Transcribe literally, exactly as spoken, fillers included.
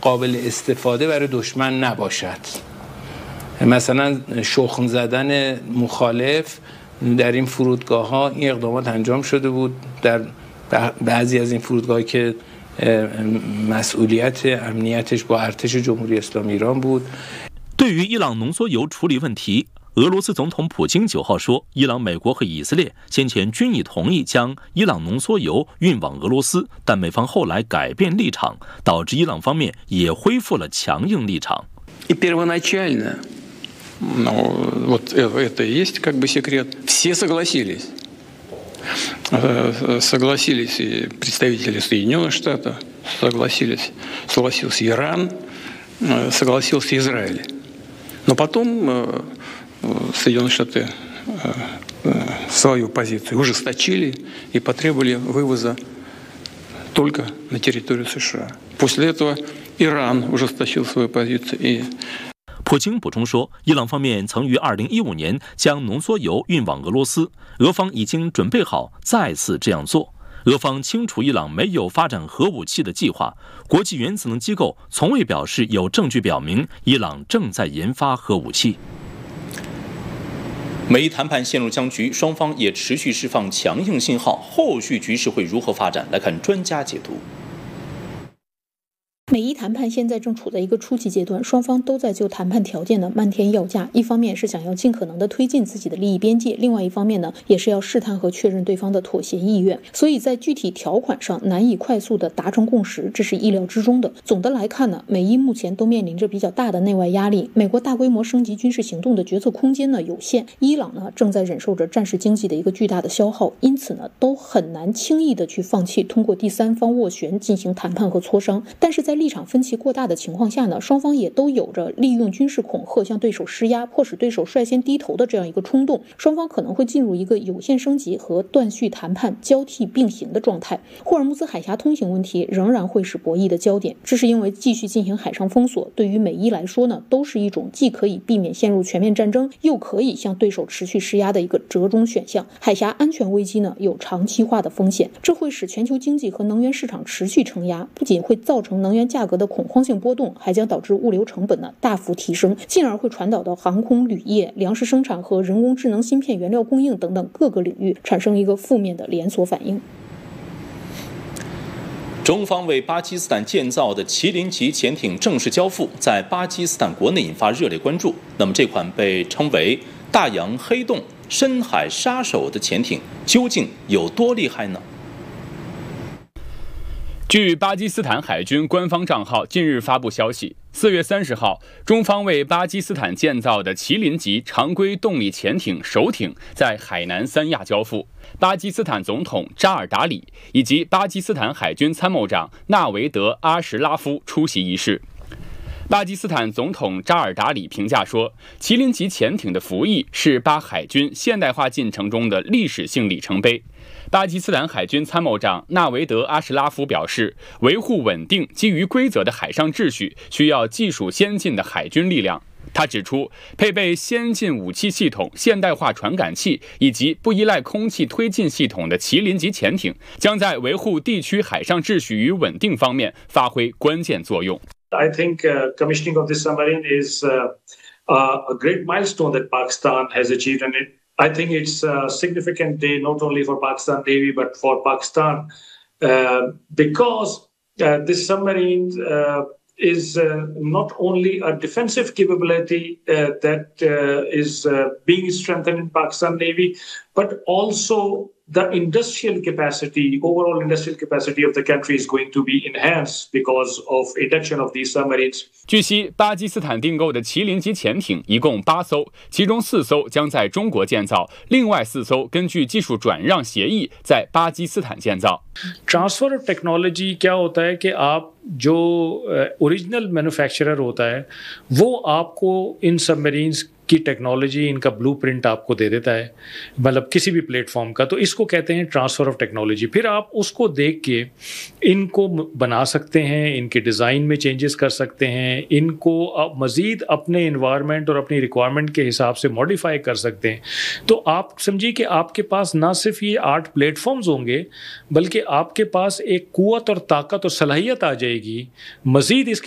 قابل استفاده برای دشمن نباشد. مثلا شخم زدن مخالف در این فرودگاه ها این اقدامات انجام شده بود. در بعضی از این فرودگاه‌ها که مسئولیت امنیتش با ارتش جمهوری اسلامی ایران بود。 对于伊朗浓缩铀处理问题，俄罗斯总统普京九号说，伊朗、美国和以色列先前均已同意将伊朗浓缩铀运往俄罗斯，但美方后来改变立场，导致伊朗方面也恢复了强硬立场。 И первоначально, ну, вот это и есть как бы секрет, все согласились. Согласились и представители Соединенных Штатов, согласились, согласился Иран, согласился Израиль. Но потом Соединенные Штаты свою позицию ужесточили и потребовали вывоза только на территорию США. После этого Иран ужесточил свою позицию и 普京补充说，伊朗方面曾于二零一五年将浓缩铀运往俄罗斯，俄方已经准备好再次这样做。俄方清楚伊朗没有发展核武器的计划，国际原子能机构从未表示有证据表明伊朗正在研发核武器。美伊谈判陷入僵局，双方也持续释放强硬信号，后续局势会如何发展？来看专家解读。 美伊谈判现在正处在一个初级阶段，双方都在就谈判条件的漫天要价。一方面是想要尽可能的推进自己的利益边界，另外一方面呢，也是要试探和确认对方的妥协意愿。所以在具体条款上难以快速的达成共识，这是意料之中的。总的来看呢，美伊目前都面临着比较大的内外压力。美国大规模升级军事行动的决策空间呢有限，伊朗呢正在忍受着战时经济的一个巨大的消耗，因此呢都很难轻易的去放弃通过第三方斡旋进行谈判和磋商。但是在立场分歧过大的情况下呢，双方也都有着利用军事恐吓向对手施压，迫使对手率先低头的这样一个冲动。双方可能会进入一个有限升级和断续谈判交替并行的状态。霍尔木兹海峡通行问题仍然会是博弈的焦点，这是因为继续进行海上封锁对于美伊来说呢，都是一种既可以避免陷入全面战争，又可以向对手持续施压的一个折中选项。海峡安全危机呢有长期化的风险，这会使全球经济和能源市场持续承压，不仅会造成能源价格的恐慌性波动，还将导致物流成本呢大幅提升，进而会传导到航空旅业、粮食生产和人工智能芯片原料供应等等各个领域，产生一个负面的连锁反应。 中方为巴基斯坦建造的麒麟级潜艇正式交付，在巴基斯坦国内引发热烈关注。那么这款被称为大洋黑洞深海杀手的潜艇究竟有多厉害呢？ 据巴基斯坦海军官方账号近日发布消息，四月三十号，中方为巴基斯坦建造的麒麟级常规动力潜艇首艇在海南三亚交付。巴基斯坦总统扎尔达里以及巴基斯坦海军参谋长纳维德·阿什拉夫出席仪式。巴基斯坦总统扎尔达里评价说，麒麟级潜艇的服役是巴海军现代化进程中的历史性里程碑。巴基斯坦海军参谋长纳维德·阿什拉夫表示，维护稳定、基于规则的海上秩序需要技术先进的海军力量。他指出，配备先进武器系统、现代化传感器以及不依赖空气推进系统的麒麟级潜艇，将在维护地区海上秩序与稳定方面发挥关键作用。 I think uh, commissioning of this submarine is uh, uh, a great milestone that Pakistan has achieved, and it, I think it's a significant day not only for Pakistan Navy but for Pakistan uh, because uh, this submarine uh, is uh, not only a defensive capability uh, that uh, is uh, being strengthened in Pakistan Navy, but also the industrial capacity, overall industrial capacity of the country is going to be enhanced because of induction of these submarines. 据悉，巴基斯坦订购的麒麟级潜艇一共八艘，其中四艘将在中国建造，另外四艘根据技术转让协议在巴基斯坦建造。 Transfer of technology क्या होता है कि आप जो original manufacturer होता है वो आपको इन सबमरीन्स की टेक्नोलॉजी, इनका ब्लूप्रिंट आपको दे देता है, मतलब किसी भी प्लेटफॉर्म का, तो इसको कहते हैं ट्रांसफ़र ऑफ टेक्नोलॉजी। फिर आप उसको देख के इनको बना सकते हैं, इनके डिज़ाइन में चेंजेस कर सकते हैं, इनको आप मज़ीद अपने इन्वायरमेंट और अपनी रिक्वायरमेंट के हिसाब से मॉडिफाई कर सकते हैं। तो आप समझिए कि आपके पास ना सिर्फ ये आठ प्लेटफॉर्म्स होंगे बल्कि आपके पास एक कुव्वत और ताकत और सलाहियत आ जाएगी मज़ीद इसके